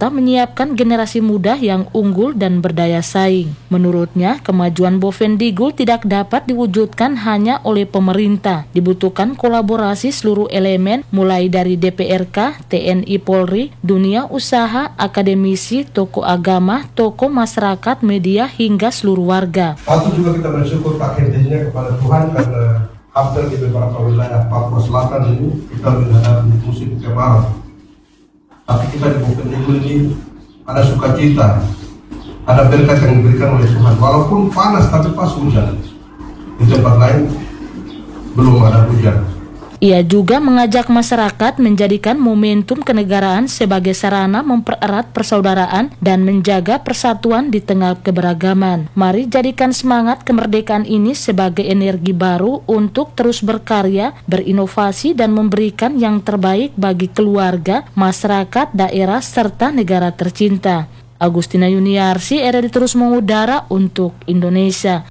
serta menyiapkan generasi muda yang unggul dan berdaya saing. Menurutnya, kemajuan Bovendigul tidak dapat diwujudkan hanya oleh pemerintah. Dibutuhkan kolaborasi seluruh elemen mulai dari DPRK, TNI Polri, dunia usaha, akademisi, tokoh agama, tokoh masyarakat, media, hingga seluruh warga. Patut juga kita bersyukur akhirnya kepada Tuhan karena hampir di beberapa wilayah Papua Selatan ini kita menghadapi musim kemarau. Tapi kita di Bovendigul ini ada sukacita, ada berkat yang diberikan oleh Tuhan. Walaupun panas tapi pas hujan. Di tempat lain belum ada hujan. Ia juga mengajak masyarakat menjadikan momentum kenegaraan sebagai sarana mempererat persaudaraan dan menjaga persatuan di tengah keberagaman. Mari jadikan semangat kemerdekaan ini sebagai energi baru untuk terus berkarya, berinovasi, dan memberikan yang terbaik bagi keluarga, masyarakat, daerah, serta negara tercinta. Agustina Yuniarsi, RRI Terus Mengudara untuk Indonesia.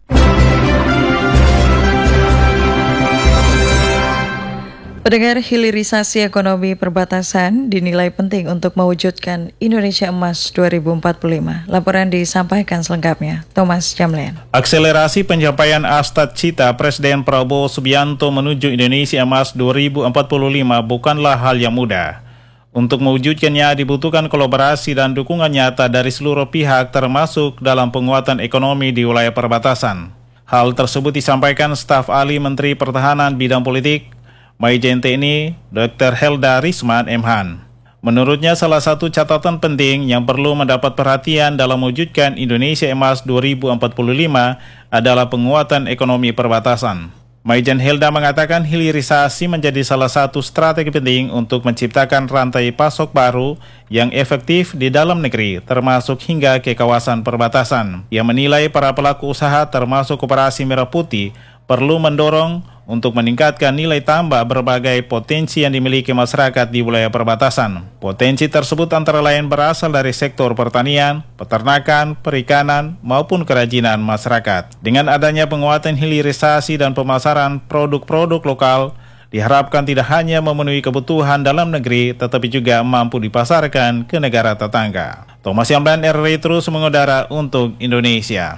Pendengar, hilirisasi ekonomi perbatasan dinilai penting untuk mewujudkan Indonesia Emas 2045. Laporan disampaikan selengkapnya Thomas Jamlen. Akselerasi pencapaian cita Presiden Prabowo Subianto menuju Indonesia Emas 2045 bukanlah hal yang mudah. Untuk mewujudkannya dibutuhkan kolaborasi dan dukungan nyata dari seluruh pihak termasuk dalam penguatan ekonomi di wilayah perbatasan. Hal tersebut disampaikan staf ahli Menteri Pertahanan Bidang Politik Maijen TNI Dr. Helda Risman Emhan. Menurutnya salah satu catatan penting yang perlu mendapat perhatian dalam mewujudkan Indonesia Emas 2045 adalah penguatan ekonomi perbatasan. Maijen Helda mengatakan hilirisasi menjadi salah satu strategi penting untuk menciptakan rantai pasok baru yang efektif di dalam negeri, termasuk hingga ke kawasan perbatasan. Ia menilai para pelaku usaha termasuk Koperasi Merah Putih perlu mendorong untuk meningkatkan nilai tambah berbagai potensi yang dimiliki masyarakat di wilayah perbatasan. Potensi tersebut antara lain berasal dari sektor pertanian, peternakan, perikanan, maupun kerajinan masyarakat. Dengan adanya penguatan hilirisasi dan pemasaran produk-produk lokal, diharapkan tidak hanya memenuhi kebutuhan dalam negeri, tetapi juga mampu dipasarkan ke negara tetangga. Thomas Yamban, RRI Terus Mengudara untuk Indonesia.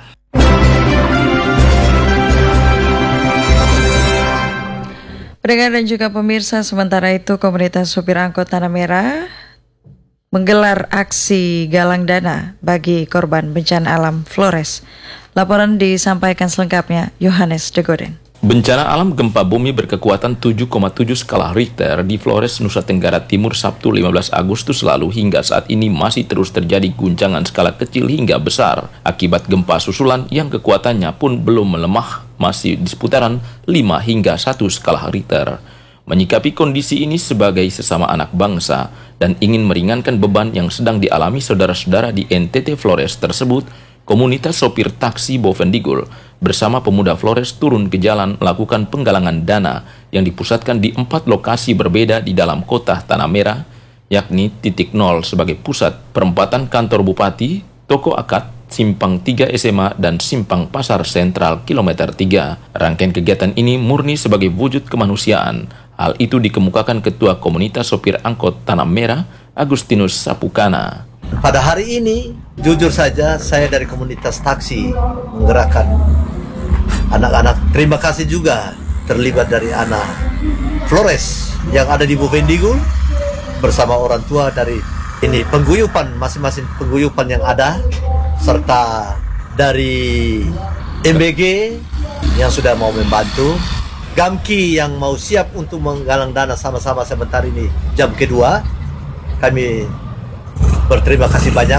Pendengar dan juga pemirsa, sementara itu komunitas supir angkot Tanah Merah menggelar aksi galang dana bagi korban bencana alam Flores. Laporan disampaikan selengkapnya Yohanes Degoden. Bencana alam gempa bumi berkekuatan 7,7 skala Richter di Flores, Nusa Tenggara Timur Sabtu 15 Agustus lalu hingga saat ini masih terus terjadi guncangan skala kecil hingga besar akibat gempa susulan yang kekuatannya pun belum melemah, masih di seputaran 5 hingga 1 skala Richter. Menyikapi kondisi ini sebagai sesama anak bangsa dan ingin meringankan beban yang sedang dialami saudara-saudara di NTT Flores tersebut, komunitas sopir taksi Bovendigul bersama pemuda Flores turun ke jalan melakukan penggalangan dana yang dipusatkan di 4 lokasi berbeda di dalam kota Tanah Merah, yakni titik 0 sebagai pusat perempatan kantor bupati, toko akad, simpang 3 SMA, dan simpang pasar sentral kilometer 3. Rangkaian kegiatan ini murni sebagai wujud kemanusiaan. Hal itu dikemukakan Ketua Komunitas Sopir Angkot Tanah Merah, Agustinus Sapukana. Pada hari ini, jujur saja saya dari komunitas taksi menggerakkan anak-anak. Terima kasih juga terlibat dari anak Flores yang ada di Bovendigul bersama orang tua dari ini pengguyupan, masing-masing pengguyupan yang ada, serta dari MBG yang sudah mau membantu, Gamki yang mau siap untuk menggalang dana sama-sama sebentar ini jam kedua. Kami berterima kasih banyak.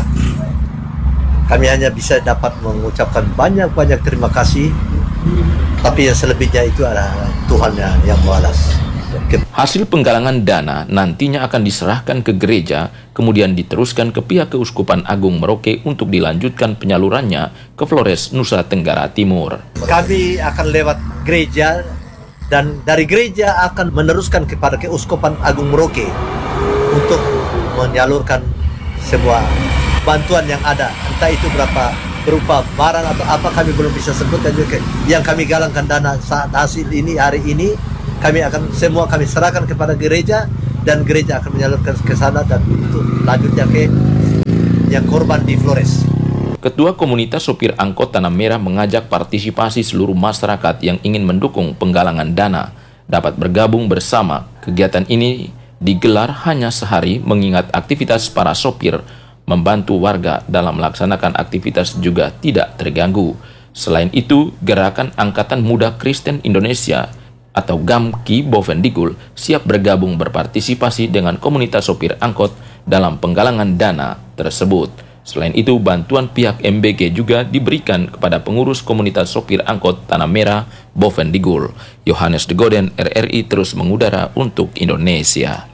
Kami hanya bisa dapat mengucapkan banyak-banyak terima kasih. Tapi yang selebihnya itu adalah Tuhan yang membalas. Hasil penggalangan dana nantinya akan diserahkan ke gereja, kemudian diteruskan ke pihak Keuskupan Agung Merauke untuk dilanjutkan penyalurannya ke Flores, Nusa Tenggara Timur. Kami akan lewat gereja dan dari gereja akan meneruskan kepada Keuskupan Agung Merauke untuk menyalurkan semua bantuan yang ada, entah itu berupa barang atau apa kami belum bisa sebutkan juga. Yang kami galangkan dana saat hasil ini hari ini kami serahkan kepada gereja dan gereja akan menyalurkan ke sana dan untuk lanjutnya ke banyak korban di Flores. Ketua Komunitas Sopir Angkot Tanah Merah mengajak partisipasi seluruh masyarakat yang ingin mendukung penggalangan dana dapat bergabung bersama. Kegiatan ini digelar hanya sehari mengingat aktivitas para sopir membantu warga dalam melaksanakan aktivitas juga tidak terganggu. Selain itu, Gerakan Angkatan Muda Kristen Indonesia atau GAMKI Bovendigul siap bergabung berpartisipasi dengan komunitas sopir angkot dalam penggalangan dana tersebut. Selain itu, bantuan pihak MBG juga diberikan kepada pengurus komunitas sopir angkot Tanah Merah Bovendigul. Yohanes de Goden, RRI terus mengudara untuk Indonesia.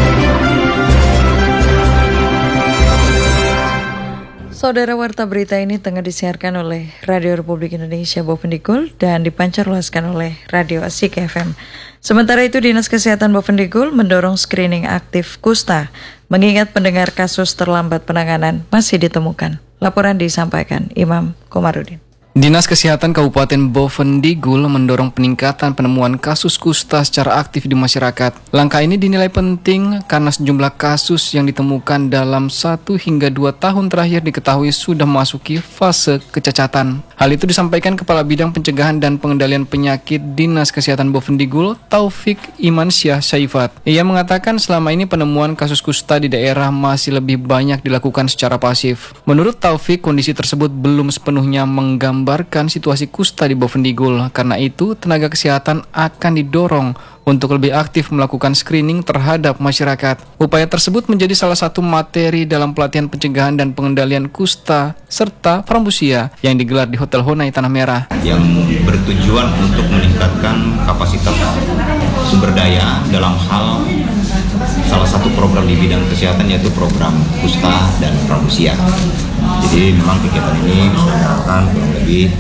Saudara, warta berita ini tengah disiarkan oleh Radio Republik Indonesia Bovendigul dan dipancarluaskan oleh Radio Asik FM. Sementara itu, Dinas Kesehatan Bovendigul mendorong screening aktif kusta, mengingat pendengar kasus terlambat penanganan masih ditemukan. Laporan disampaikan Imam Komarudin. Dinas Kesehatan Kabupaten Bovendigul mendorong peningkatan penemuan kasus kusta secara aktif di masyarakat. Langkah ini dinilai penting karena sejumlah kasus yang ditemukan dalam 1 hingga 2 tahun terakhir diketahui sudah memasuki fase kecacatan. Hal itu disampaikan Kepala Bidang Pencegahan dan Pengendalian Penyakit Dinas Kesehatan Bovendigul, Taufik Imansyah Syaifat. Ia mengatakan selama ini penemuan kasus kusta di daerah masih lebih banyak dilakukan secara pasif. Menurut Taufik, kondisi tersebut belum sepenuhnya menggambarkan situasi kusta di Bovendigul. Karena itu, tenaga kesehatan akan didorong untuk lebih aktif melakukan screening terhadap masyarakat. Upaya tersebut menjadi salah satu materi dalam pelatihan pencegahan dan pengendalian kusta serta prambusia yang digelar di Hotel Honai Tanah Merah. Yang bertujuan untuk meningkatkan kapasitas sumber daya dalam hal salah satu program di bidang kesehatan yaitu program kusta dan prambusia. Jadi memang kegiatan ini diselenggarakan kurang lebih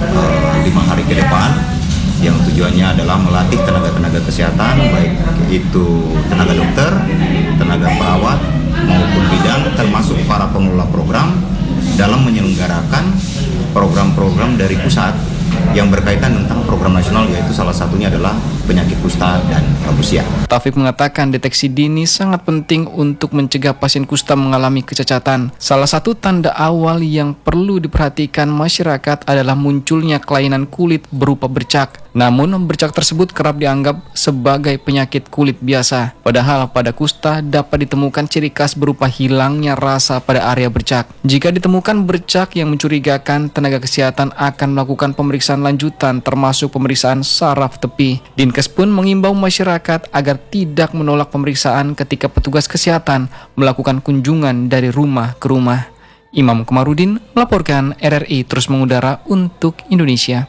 5 hari ke depan, yang tujuannya adalah melatih tenaga-tenaga kesehatan, baik itu tenaga dokter, tenaga perawat, maupun bidang, termasuk para pengelola program dalam menyelenggarakan program-program dari pusat yang berkaitan tentang program nasional, yaitu salah satunya adalah penyakit kusta dan prambusia. Taufik mengatakan deteksi dini sangat penting untuk mencegah pasien kusta mengalami kecacatan. Salah satu tanda awal yang perlu diperhatikan masyarakat adalah munculnya kelainan kulit berupa bercak. Namun, bercak tersebut kerap dianggap sebagai penyakit kulit biasa. Padahal pada kusta dapat ditemukan ciri khas berupa hilangnya rasa pada area bercak. Jika ditemukan bercak yang mencurigakan, tenaga kesehatan akan melakukan pemeriksaan lanjutan termasuk pemeriksaan saraf tepi. Dinkes pun mengimbau masyarakat agar tidak menolak pemeriksaan ketika petugas kesehatan melakukan kunjungan dari rumah ke rumah. Imam Komarudin melaporkan, RRI terus mengudara untuk Indonesia.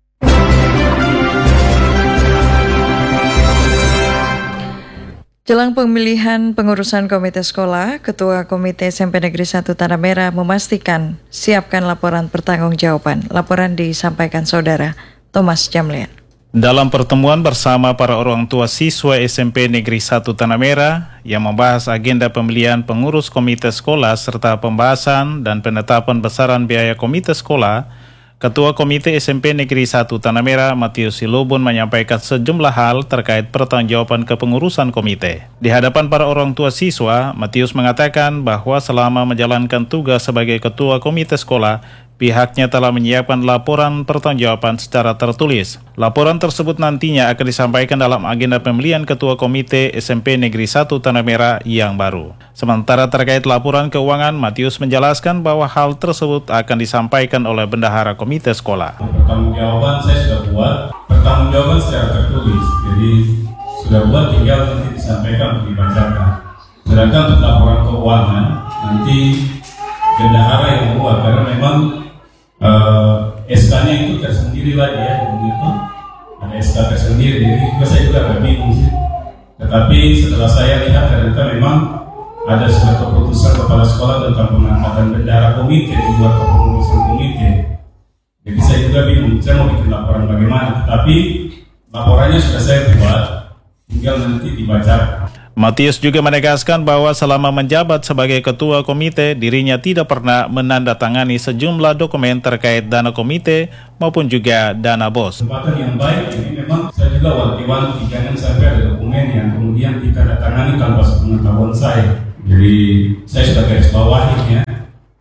Jelang pemilihan pengurusan komite sekolah, Ketua Komite SMP Negeri 1 Tanah Merah memastikan siapkan laporan pertanggungjawaban. Laporan disampaikan Saudara Thomas Jamlian. Dalam pertemuan bersama para orang tua siswa SMP Negeri 1 Tanah Merah yang membahas agenda pemilihan pengurus komite sekolah serta pembahasan dan penetapan besaran biaya komite sekolah, Ketua Komite SMP Negeri 1 Tanah Merah, Matius Silobon, menyampaikan sejumlah hal terkait pertanggungjawaban kepengurusan komite. Di hadapan para orang tua siswa, Matius mengatakan bahwa selama menjalankan tugas sebagai Ketua Komite Sekolah, pihaknya telah menyiapkan laporan pertanggungjawaban secara tertulis. Laporan tersebut nantinya akan disampaikan dalam agenda pemilihan Ketua Komite SMP Negeri 1 Tanah Merah yang baru. Sementara terkait laporan keuangan, Matius menjelaskan bahwa hal tersebut akan disampaikan oleh Bendahara Komite Sekolah. Pertanggungjawaban saya sudah buat, pertanggungjawaban secara tertulis, jadi sudah buat, tinggal nanti disampaikan untuk dibacakan. Sedangkan untuk laporan keuangan, nanti Bendahara yang membuat, karena memang SK-nya itu tersendiri lagi ya, begitu. Ada SK tersendiri, jadi saya juga agak bingung sih. Tetapi setelah saya lihat ternyata memang ada surat keputusan kepala sekolah tentang pengangkatan bendahara komite dibuat kepengurusan komite. Jadi saya juga bingung, saya mau bikin laporan bagaimana, tapi laporannya sudah saya buat, tinggal nanti dibacakan. Matius juga menegaskan bahwa selama menjabat sebagai ketua komite, dirinya tidak pernah menandatangani sejumlah dokumen terkait dana komite maupun juga dana BOS. Kesempatan yang baik, ini memang saya juga wanti-wanti jangan sampai ada dokumen yang kemudian ditandatangani tanpa sepengetahuan saya. Jadi saya sudah garis bawahi ya,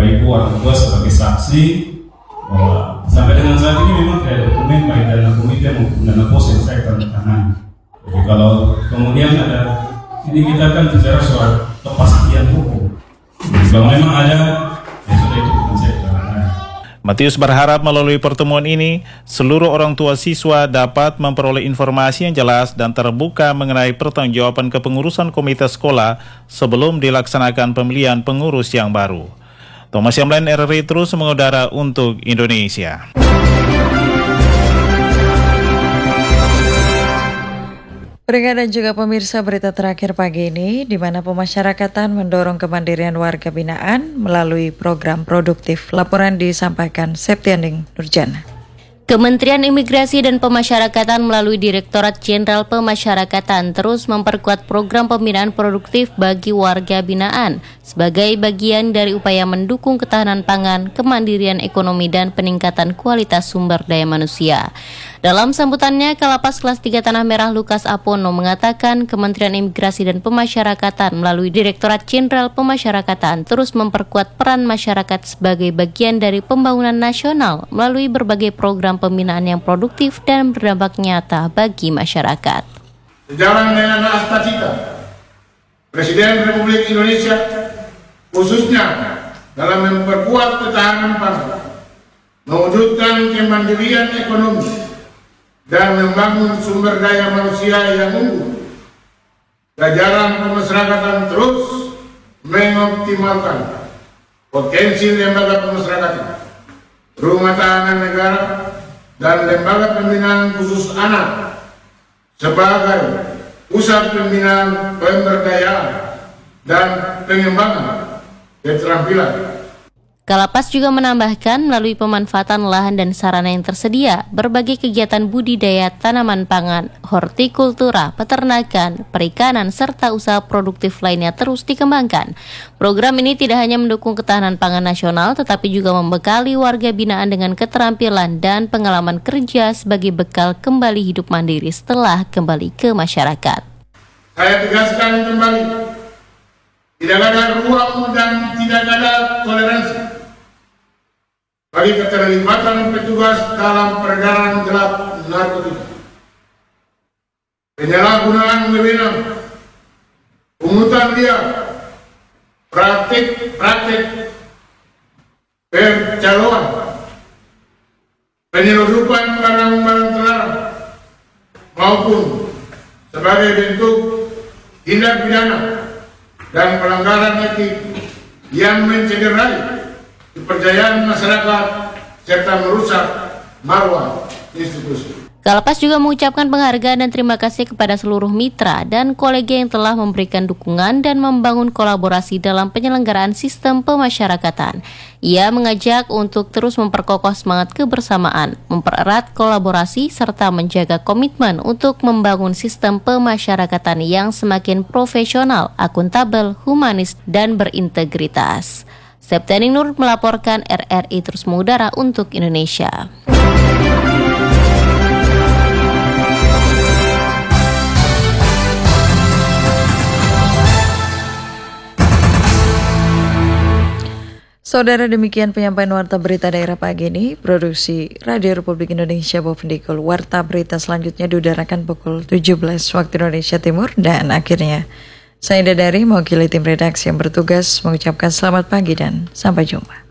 ibu orang tua sebagai saksi bahwa sampai dengan saat ini memang tidak ada dokumen baik dana komite maupun dana pos yang saya tandatangani. Jadi kalau kemudian ada, ini kita akan bicara soal kepastian hukum. Kalau memang ada, ya sudah itu bukan saya tandatangani. Matius berharap melalui pertemuan ini, seluruh orang tua siswa dapat memperoleh informasi yang jelas dan terbuka mengenai pertanggungjawaban kepengurusan komite sekolah sebelum dilaksanakan pemilihan pengurus yang baru. Thomas Yamlen, RRI terus mengudara untuk Indonesia. Pendengar dan juga pemirsa, berita terakhir pagi ini di mana pemasyarakatan mendorong kemandirian warga binaan melalui program produktif. Laporan disampaikan Septianing Nurjana. Kementerian Imigrasi dan Pemasyarakatan melalui Direktorat Jenderal Pemasyarakatan terus memperkuat program pembinaan produktif bagi warga binaan sebagai bagian dari upaya mendukung ketahanan pangan, kemandirian ekonomi, dan peningkatan kualitas sumber daya manusia. Dalam sambutannya, Kalapas Kelas 3 Tanah Merah Lukas Apono mengatakan Kementerian Imigrasi dan Pemasyarakatan melalui Direktorat Jenderal Pemasyarakatan terus memperkuat peran masyarakat sebagai bagian dari pembangunan nasional melalui berbagai program pembinaan yang produktif dan berdampak nyata bagi masyarakat. Sejalan dengan Asta Cita, Presiden Republik Indonesia khususnya dalam memperkuat ketahanan pangan, mewujudkan kemandirian ekonomi, dan membangun sumber daya manusia yang unggul. Jajaran pemasyarakatan terus mengoptimalkan potensi lembaga pemasyarakatan, rumah tahanan negara, dan lembaga pembinaan khusus anak sebagai pusat pembinaan pemberdayaan dan pengembangan keterampilan. Kalapas juga menambahkan melalui pemanfaatan lahan dan sarana yang tersedia, berbagai kegiatan budidaya tanaman pangan, hortikultura, peternakan, perikanan, serta usaha produktif lainnya terus dikembangkan. Program ini tidak hanya mendukung ketahanan pangan nasional, tetapi juga membekali warga binaan dengan keterampilan dan pengalaman kerja sebagai bekal kembali hidup mandiri setelah kembali ke masyarakat. Saya tegaskan kembali, tidak ada ruang dan tidak ada toleransi bagi keterlibatan petugas dalam peredaran gelap narkotika, penyalahgunaan wewenang, pungutan liar, praktik percaloan, penyeludupan barang-barang terlarang, maupun sebagai bentuk tindak pidana dan pelanggaran etik yang mencederai kepercayaan masyarakat serta merusak marwah institusi. Kalapas juga mengucapkan penghargaan dan terima kasih kepada seluruh mitra dan kolega yang telah memberikan dukungan dan membangun kolaborasi dalam penyelenggaraan sistem pemasyarakatan. Ia mengajak untuk terus memperkokoh semangat kebersamaan, mempererat kolaborasi, serta menjaga komitmen untuk membangun sistem pemasyarakatan yang semakin profesional, akuntabel, humanis, dan berintegritas. Septianing Nur melaporkan, RRI terus mengudara untuk Indonesia. Saudara, demikian penyampaian Warta Berita Daerah pagi ini. Produksi Radio Republik Indonesia Bovendikul. Warta Berita selanjutnya diudarakan pukul 17 waktu Indonesia Timur. Dan akhirnya saya Dadari mewakili tim redaksi yang bertugas mengucapkan selamat pagi dan sampai jumpa.